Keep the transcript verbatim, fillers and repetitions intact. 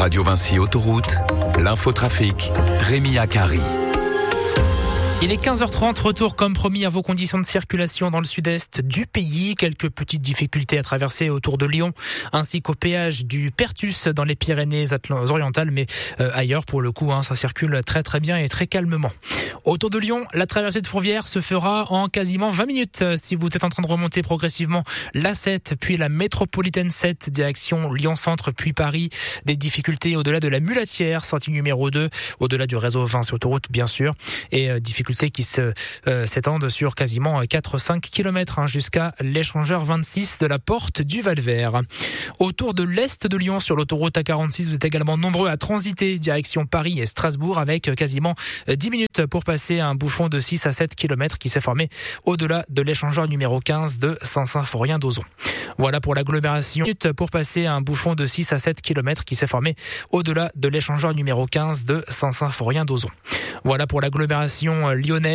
Radio Vinci Autoroute, l'infotrafic, Rémi Akari. Il est quinze heures trente, retour comme promis à vos conditions de circulation dans le sud-est du pays. Quelques petites difficultés à traverser autour de Lyon, ainsi qu'au péage du Pertus dans les Pyrénées-Orientales, mais euh, ailleurs pour le coup, hein, ça circule très très bien et très calmement. Autour de Lyon, la traversée de Fourvière se fera en quasiment vingt minutes si vous êtes en train de remonter progressivement l'A sept, puis la métropolitaine sept, direction Lyon-Centre, puis Paris. Des difficultés au-delà de la Mulatière, sortie numéro deux, au-delà du réseau Vinci Autoroute bien sûr, et euh, difficultés qui se, euh, s'étendent sur quasiment quatre à cinq kilomètres hein, jusqu'à l'échangeur vingt-six de la porte du Val-Vert. Autour de l'est de Lyon, sur l'autoroute A quarante-six, vous êtes également nombreux à transiter direction Paris et Strasbourg avec quasiment dix minutes pour passer un bouchon de six à sept kilomètres qui s'est formé au-delà de l'échangeur numéro quinze de Saint-Symphorien-d'Ozon. Voilà pour l'agglomération. Pour passer un bouchon de six à sept kilomètres qui s'est formé au-delà de l'échangeur numéro quinze de Saint-Symphorien-d'Ozon. Voilà pour l'agglomération lyonnaise.